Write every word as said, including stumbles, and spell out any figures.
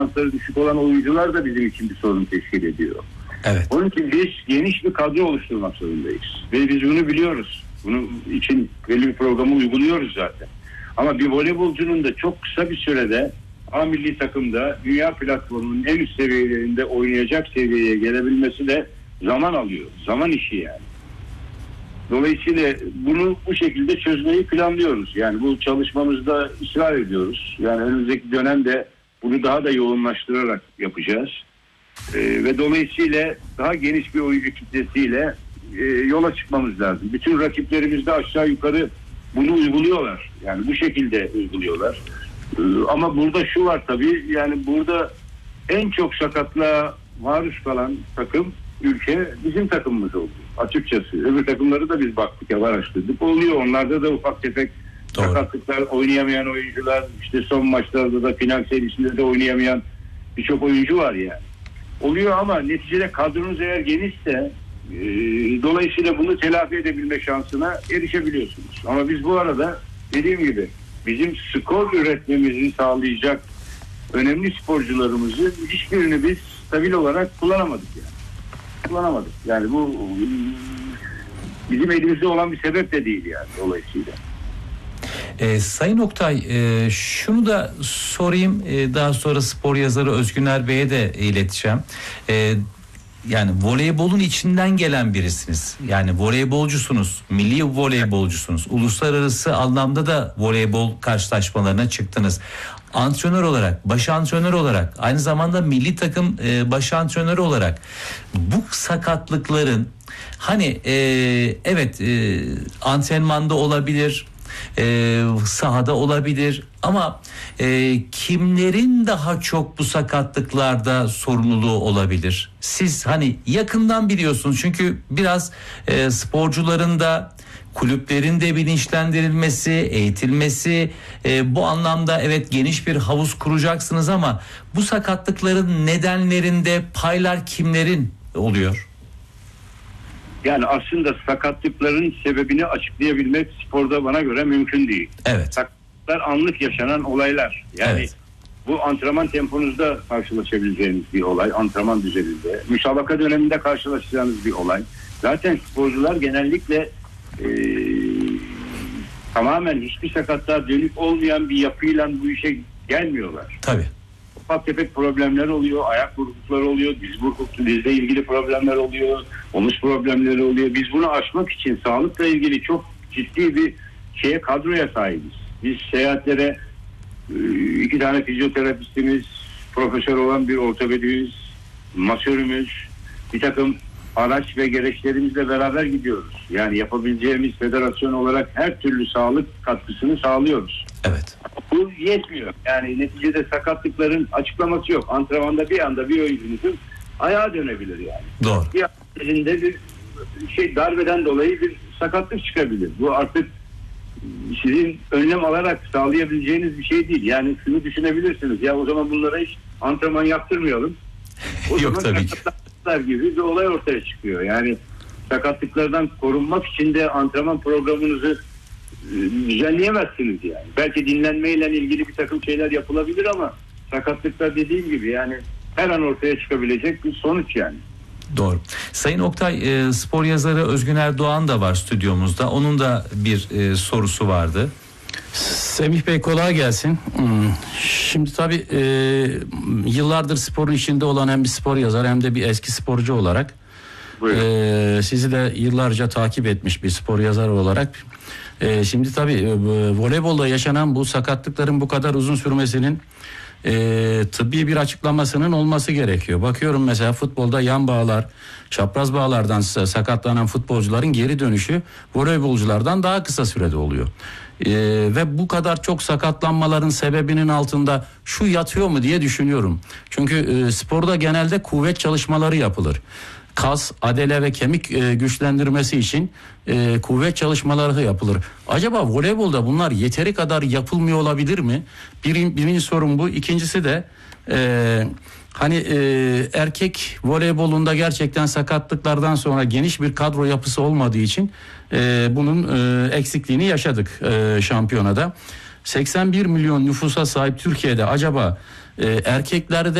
performansları düşük olan oyuncular da bizim için bir sorun teşkil ediyor. Evet. Onun için biz geniş bir kadro oluşturmak zorundayız. Ve biz bunu biliyoruz. Bunun için belli bir programı uyguluyoruz zaten. Ama bir voleybolcunun da çok kısa bir sürede A milli takımda dünya platformunun en üst seviyelerinde oynayacak seviyeye gelebilmesi de zaman alıyor. Zaman işi yani. Dolayısıyla bunu bu şekilde çözmeyi planlıyoruz. Yani bu çalışmamızda ısrar ediyoruz. Yani önümüzdeki dönemde bunu daha da yoğunlaştırarak yapacağız. Ee, ve dolayısıyla daha geniş bir oyuncu kitlesiyle e, yola çıkmamız lazım. Bütün rakiplerimiz de aşağı yukarı bunu uyguluyorlar. Yani bu şekilde uyguluyorlar. Ee, ama burada şu var tabii, yani burada en çok sakatlığa maruz kalan takım, ülke bizim takımımız oldu. Açıkçası. Öbür takımları da biz baktık, ya araştırdık. Oluyor. Onlarda da ufak tefek Doğru. sakatlıklar, oynayamayan oyuncular, işte son maçlarda da final serisinde de oynayamayan birçok oyuncu var yani. Oluyor ama neticede kadronuz eğer genişse e, dolayısıyla bunu telafi edebilme şansına erişebiliyorsunuz. Ama biz bu arada dediğim gibi bizim skor üretmemizi sağlayacak önemli sporcularımızı hiçbirini biz stabil olarak kullanamadık yani. Kullanamadık. Yani bu bizim elimizde olan bir sebep de değil yani dolayısıyla. E, Sayın Oktay, e, şunu da sorayım, e, daha sonra spor yazarı Özgüner Bey'e de ileteceğim. E, yani voleybolun içinden gelen birisiniz. Yani voleybolcusunuz, milli voleybolcusunuz. Uluslararası anlamda da voleybol karşılaşmalarına çıktınız. Antrenör olarak, baş antrenör olarak, aynı zamanda milli takım e, baş antrenörü olarak bu sakatlıkların hani e, evet e, antrenmanda olabilir, e, sahada olabilir ama e, kimlerin daha çok bu sakatlıklarda sorumluluğu olabilir? Siz hani yakından biliyorsunuz çünkü biraz e, sporcuların da, kulüplerin de bilinçlendirilmesi, eğitilmesi, e, bu anlamda evet geniş bir havuz kuracaksınız ama bu sakatlıkların nedenlerinde paylar kimlerin oluyor? Yani aslında sakatlıkların sebebini açıklayabilmek sporda bana göre mümkün değil. Evet. Sakatlıklar anlık yaşanan olaylar. Yani evet. Bu antrenman temponuzda karşılaşabileceğiniz bir olay, antrenman düzeninde. Müsabaka döneminde karşılaşacağınız bir olay. Zaten sporcular genellikle e, tamamen hiçbir sakatlığa dönük olmayan bir yapıyla bu işe gelmiyorlar. Tabii. Ufak tefek problemler oluyor, ayak burkulukları oluyor, diz burkulukları, dizle ilgili problemler oluyor, omuz problemleri oluyor. Biz bunu aşmak için sağlıkla ilgili çok ciddi bir şeye, kadroya sahibiz. Biz seyahatlere iki tane fizyoterapistimiz, profesör olan bir ortopedimiz, masörümüz, bir takım araç ve gereçlerimizle beraber gidiyoruz. Yani yapabileceğimiz federasyon olarak her türlü sağlık katkısını sağlıyoruz. Evet. Bu yetmiyor. Yani neticede sakatlıkların açıklaması yok. Antrenmanda bir anda bir oyuncunuzun ayağa dönebilir yani. Doğru. Bir elinde bir şey darbeden dolayı bir sakatlık çıkabilir. Bu artık sizin önlem alarak sağlayabileceğiniz bir şey değil. Yani şunu düşünebilirsiniz. Ya o zaman bunlara hiç antrenman yaptırmayalım. O Yok tabii ki. gibi bir olay ortaya çıkıyor. Yani sakatlıklardan korunmak için de antrenman programınızı e, düzenleyemezsiniz yani. Belki dinlenmeyle ilgili bir takım şeyler yapılabilir ama sakatlıklar dediğim gibi yani her an ortaya çıkabilecek bir sonuç yani. Doğru. Sayın Oktay, e, spor yazarı Özgüner Doğan da var stüdyomuzda. Onun da bir e, sorusu vardı. Semih Bey kolay gelsin. Şimdi tabii e, yıllardır sporun içinde olan hem bir spor yazar hem de bir eski sporcu olarak e, sizi de yıllarca takip etmiş bir spor yazar olarak e, şimdi tabii e, voleybolda yaşanan bu sakatlıkların bu kadar uzun sürmesinin e, tıbbi bir açıklamasının olması gerekiyor. Bakıyorum mesela futbolda yan bağlar, çapraz bağlardan sakatlanan futbolcuların geri dönüşü voleybolculardan daha kısa sürede oluyor. Ee, ve bu kadar çok sakatlanmaların sebebinin altında şu yatıyor mu diye düşünüyorum. Çünkü e, sporda genelde kuvvet çalışmaları yapılır. Kas, adele ve kemik e, güçlendirmesi için e, kuvvet çalışmaları yapılır. Acaba voleybolda bunlar yeteri kadar yapılmıyor olabilir mi? Birin, birinci sorun bu. İkincisi de e, hani e, erkek voleybolunda gerçekten sakatlıklardan sonra geniş bir kadro yapısı olmadığı için e, bunun e, eksikliğini yaşadık e, şampiyonada. seksen bir milyon nüfusa sahip Türkiye'de acaba E, erkeklerde